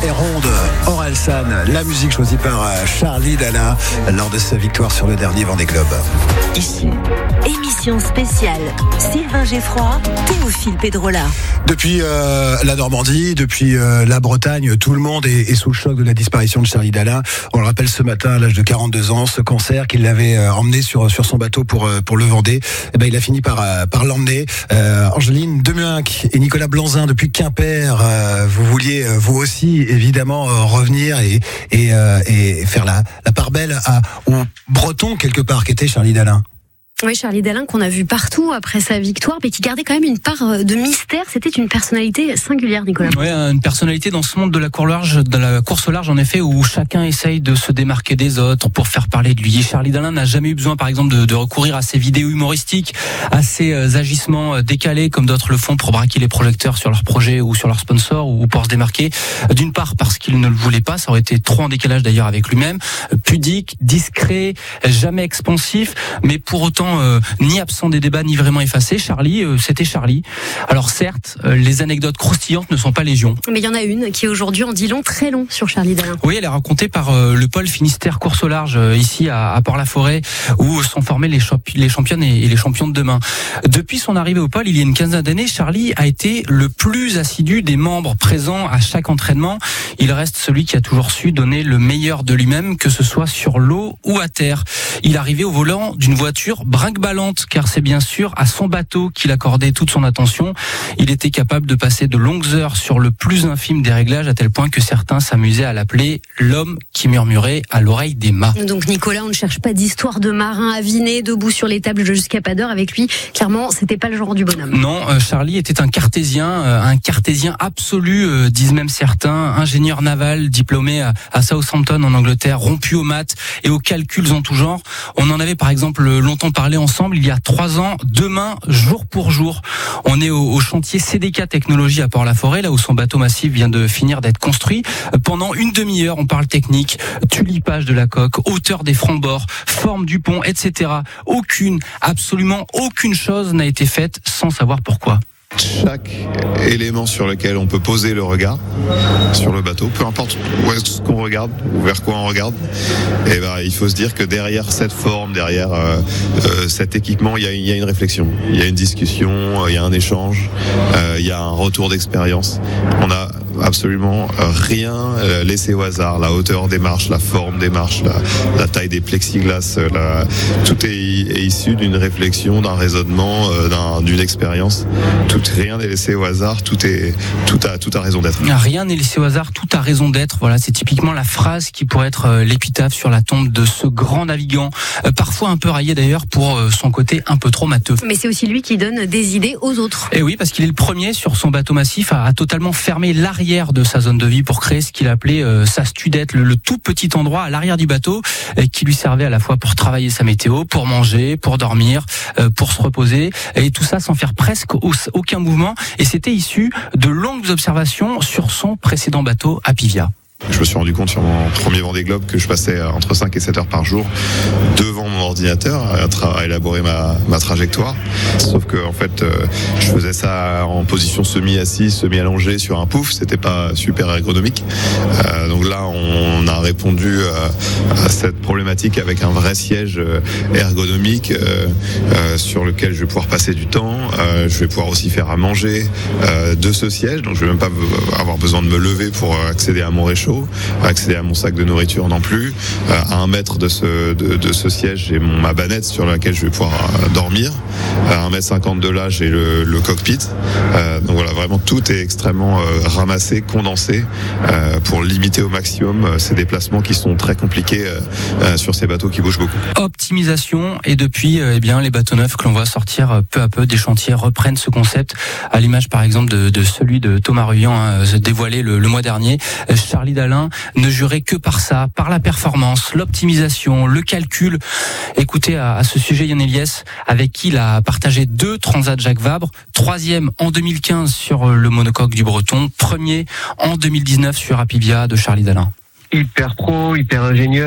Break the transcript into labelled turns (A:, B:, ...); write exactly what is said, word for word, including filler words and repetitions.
A: et ronde. Orelsan, la musique choisie par Charlie Dalin lors de sa victoire sur le dernier Vendée Globe.
B: Ici, émission spéciale Sylvain Geffroy, Théophile Pedrola.
A: Depuis euh, la Normandie, depuis euh, la Bretagne, tout le monde est, est sous le choc de la disparition de Charlie Dalin. On le rappelle ce matin à l'âge de quarante-deux ans, ce concert qu'il l'avait euh, emmené sur sur son bateau pour euh, pour le Vendée. Eh ben il a fini par euh, par l'emmener. Euh, Angeline Demuynck et Nicolas Blanzin depuis Quimper, euh, vous vouliez euh, vous aussi évidemment euh, revenir et et, euh, et faire la la part belle à aux Bretons quelque part qu'était Charlie Dalin.
C: Oui, Charlie Dalin qu'on a vu partout après sa victoire, mais qui gardait quand même une part de mystère. C'était une personnalité singulière, Nicolas.
D: Oui, une personnalité dans ce monde de la course large, de la course large en effet, où chacun essaye de se démarquer des autres pour faire parler de lui. Charlie Dalin n'a jamais eu besoin, par exemple, de, de recourir à ses vidéos humoristiques, à ses agissements décalés, comme d'autres le font pour braquer les projecteurs sur leur projet ou sur leur sponsor ou pour se démarquer. D'une part, parce qu'il ne le voulait pas, ça aurait été trop en décalage d'ailleurs avec lui-même, pudique, discret, jamais expansif, mais pour autant Euh, ni absent des débats, ni vraiment effacé. Charlie, euh, c'était Charlie. Alors certes, euh, les anecdotes croustillantes ne sont pas légion.
C: Mais il y en a une qui aujourd'hui en dit long, très long sur Charlie Dalin.
D: Oui, elle est racontée par euh, le pôle Finistère Course au Large, euh, ici à, à Port-la-Forêt, où sont formés les, champ- les championnes et, et les champions de demain. Depuis son arrivée au pôle, il y a une quinzaine d'années, Charlie a été le plus assidu des membres présents à chaque entraînement. Il reste celui qui a toujours su donner le meilleur de lui-même, que ce soit sur l'eau ou à terre. Il arrivait au volant d'une voiture brinque-ballante, car c'est bien sûr à son bateau qu'il accordait toute son attention. Il était capable de passer de longues heures sur le plus infime des réglages, à tel point que certains s'amusaient à l'appeler l'homme qui murmurait à l'oreille des mâts.
C: Donc Nicolas, on ne cherche pas d'histoire de marin aviné, debout sur les tables jusqu'à pas d'heure. Avec lui, clairement, c'était pas le genre du bonhomme.
D: Non, euh, Charlie était un cartésien, euh, un cartésien absolu, euh, disent même certains, ingénieur naval, diplômé à, à Southampton en Angleterre, rompu aux maths et aux calculs en tout genre. On en avait par exemple longtemps parlé ensemble il y a trois ans, demain, jour pour jour. On est au, au chantier C D K Technologies à Port-la-Forêt, là où son bateau massif vient de finir d'être construit. Pendant une demi-heure, on parle technique, tulipage de la coque, hauteur des francs-bords, forme du pont, et cetera. Aucune, absolument aucune chose n'a été faite sans savoir pourquoi.
E: Chaque élément sur lequel on peut poser le regard sur le bateau, peu importe où est-ce qu'on regarde ou vers quoi on regarde, et ben il faut se dire que derrière cette forme, derrière euh, euh, cet équipement, il y a, il y a une réflexion, il y a une discussion, euh, il y a un échange, euh, il y a un retour d'expérience. On a absolument rien laissé au hasard. La hauteur des marches, la forme des marches, la, la taille des plexiglas, la, tout est, est issu d'une réflexion, d'un raisonnement, euh, d'un, d'une expérience. Tout, rien n'est laissé au hasard. Tout est, tout a, tout a raison d'être.
D: Rien n'est laissé au hasard. Tout a raison d'être. Voilà, c'est typiquement la phrase qui pourrait être euh, l'épitaphe sur la tombe de ce grand navigant, euh, parfois un peu raillé d'ailleurs pour euh, son côté un peu trop matheux.
C: Mais c'est aussi lui qui donne des idées aux autres.
D: Et oui, parce qu'il est le premier sur son bateau massif à, à totalement fermer l'arrière de sa zone de vie pour créer ce qu'il appelait euh, sa studette, le, le tout petit endroit à l'arrière du bateau euh, qui lui servait à la fois pour travailler sa météo, pour manger, pour dormir, euh, pour se reposer, et tout ça sans faire presque au, aucun mouvement. Et c'était issu de longues observations sur son précédent bateau à Pivia.
E: Je me suis rendu compte sur mon premier Vendée Globe que je passais entre cinq et sept heures par jour devant mon ordinateur à, tra- à élaborer ma, ma trajectoire. Sauf que en fait, euh, je faisais ça en position semi-assise, semi-allongée sur un pouf. C'était pas super ergonomique. Euh, donc là, on a répondu euh, à cette problématique avec un vrai siège ergonomique euh, euh, sur lequel je vais pouvoir passer du temps. Euh, je vais pouvoir aussi faire à manger euh, de ce siège. Donc je vais même pas avoir besoin de me lever pour accéder à mon réchaud, accéder à mon sac de nourriture non plus. Euh, à un mètre de ce, de, de ce siège, j'ai mon, ma banette sur laquelle je vais pouvoir euh, dormir. À un mètre cinquante de là, j'ai le, le cockpit. Euh, donc voilà, vraiment tout est extrêmement euh, ramassé, condensé euh, pour limiter au maximum euh, ces déplacements qui sont très compliqués euh, euh, sur ces bateaux qui bougent beaucoup.
D: Optimisation, et depuis, euh, eh bien, les bateaux neufs que l'on voit sortir euh, peu à peu des chantiers reprennent ce concept, à l'image par exemple de, de celui de Thomas Ruyant, hein, dévoilé le, le mois dernier. Euh, Charlie Dalin ne jurait que par ça, par la performance, l'optimisation, le calcul. Écoutez à, à ce sujet Yann Eliès, avec qui il a partagé deux Transat Jacques Vabre, troisième en deux mille quinze sur le monocoque du Breton, premier en deux mille dix-neuf sur Apivia de Charlie Dalin.
F: Hyper pro, hyper ingénieux.